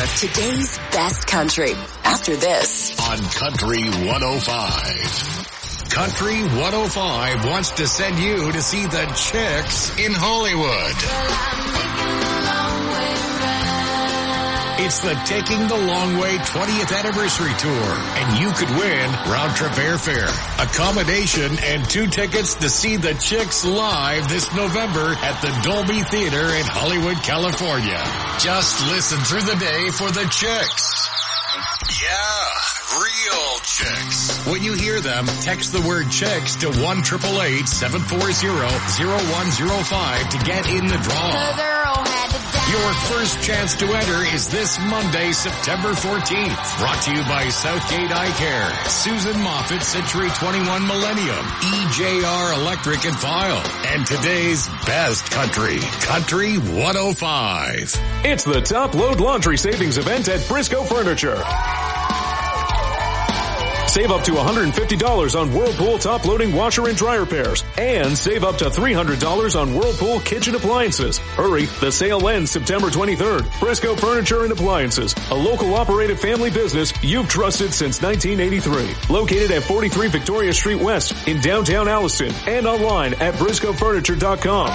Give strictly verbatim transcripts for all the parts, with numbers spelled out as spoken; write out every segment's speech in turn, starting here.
of today's best country after this. On Country one oh five. Country one oh five wants to send you to see the Chicks in Hollywood. It's the Taking the Long Way twentieth Anniversary Tour, and you could win round-trip airfare, accommodation, and two tickets to see the Chicks live this November at the Dolby Theater in Hollywood, California. Just listen through the day for the Chicks. Yeah, real Chicks. When you hear them, text the word Chicks to one eight eight eight, seven four zero, zero one zero five to get in the draw. Your first chance to enter is this Monday, September fourteenth. Brought to you by Southgate Eye Care, Susan Moffat, Century twenty-one Millennium, E J R Electric and File, and today's best country, Country one oh five. It's the Top Load Laundry Savings Event at Briscoe Furniture. Save up to one hundred fifty dollars on Whirlpool top-loading washer and dryer pairs. And save up to three hundred dollars on Whirlpool kitchen appliances. Hurry, the sale ends September twenty-third. Briscoe Furniture and Appliances, a local operated family business you've trusted since nineteen eighty-three. Located at forty-three Victoria Street West in downtown Alliston and online at briscoe furniture dot com.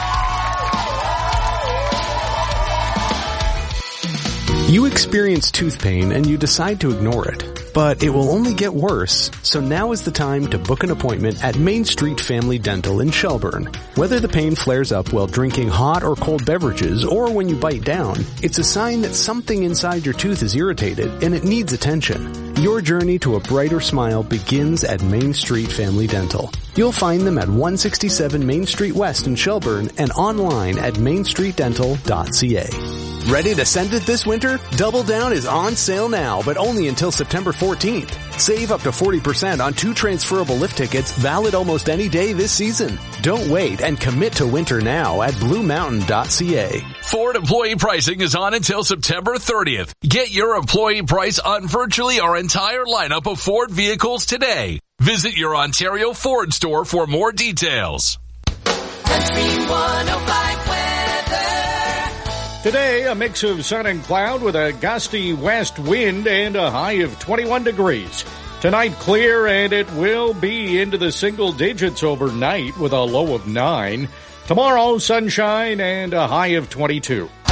You experience tooth pain and you decide to ignore it. But it will only get worse, so now is the time to book an appointment at Main Street Family Dental in Shelburne. Whether the pain flares up while drinking hot or cold beverages or when you bite down, it's a sign that something inside your tooth is irritated and it needs attention. Your journey to a brighter smile begins at Main Street Family Dental. You'll find them at one sixty-seven Main Street West in Shelburne and online at main street dental dot c a. Ready to send it this winter? Double Down is on sale now, but only until September fourteenth. Save up to forty percent on two transferable lift tickets valid almost any day this season. Don't wait and commit to winter now at blue mountain dot c a. Ford employee pricing is on until September thirtieth. Get your employee price on virtually our entire lineup of Ford vehicles today. Visit your Ontario Ford store for more details. Country one oh five weather. Today, a mix of sun and cloud with a gusty west wind and a high of twenty-one degrees. Tonight, clear, and it will be into the single digits overnight with a low of nine. Tomorrow, sunshine and a high of twenty-two.